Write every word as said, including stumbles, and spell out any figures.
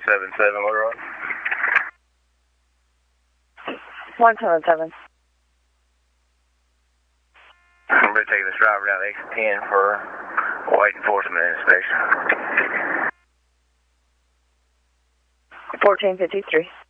seven seven, Little Rock. one seven seven. I'm going to take this driver down to exit ten for weight enforcement inspection. fourteen fifty-three.